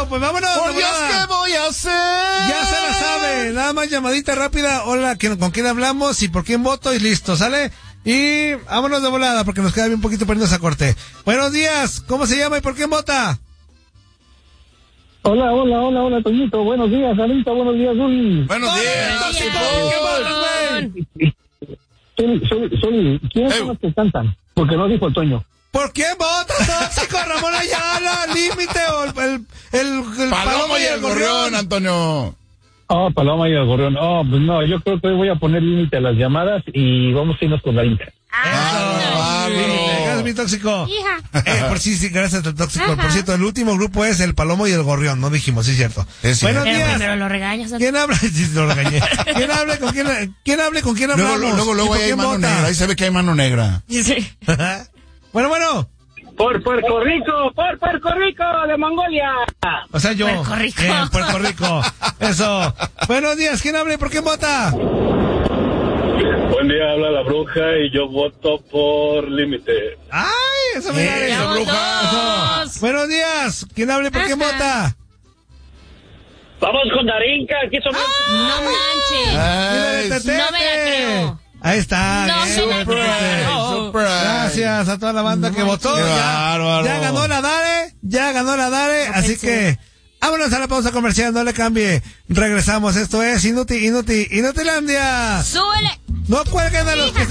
Bueno, pues vámonos. Por Dios, ¿qué voy a hacer? Ya se la sabe. Nada más llamadita rápida. Hola, ¿con quién hablamos y por quién voto? Y listo, ¿sale? Y vámonos de volada porque nos queda bien un poquito perdidos a corte. Buenos días. ¿Cómo se llama y por quién vota? Hola, Toñito. Buenos días, Anita. Buenos días, Zuli. Buenos días, tóxico. ¿Qué votas, güey? Zuli, ¿quiénes son los que cantan? Porque no dijo el Toño. ¿Por quién votas, tóxico? Ramón Ayala, Límite o el Paloma y el Gorrión, Antonio. Paloma y el Gorrión. Pues no, yo creo que hoy voy a poner límite a las llamadas y vamos a irnos con la Inca. Gracias, mi tóxico. Por sí, gracias al tóxico. Ajá. Por cierto, el último grupo es el Palomo y el Gorrión, no dijimos, sí es cierto. Buenos días. Pero lo regañas. ¿Quién habla? Sí, lo regañé. ¿Quién hable con quién hablamos? Luego ¿Y por ahí hay quién mano vota? negra, ahí se ve que hay mano negra. Sí. Bueno. Por Puerto Rico, de Mongolia. O sea, yo. Puerto Rico. Bien, Puerto Rico. Eso. Buenos días, ¿quién habla y por quién vota? Buen día, habla la bruja y yo voto por Límite. ¡Ay! Eso me da Llevamos bruja. dos. Eso. Buenos días, ¿quién habla y por quién Ajá. vota? Vamos con Darinka, aquí somos. No manches. Ay, No me la creo. Ahí está. No bien, me la creo. surprise. Gracias a toda la banda que votó. Qué Ya bárbaro. ganó la Dare. No Así pensé. que vámonos a la pausa comercial, no le cambie. Regresamos. Esto es Inutilandia. Súbele. No cuelguen a los que están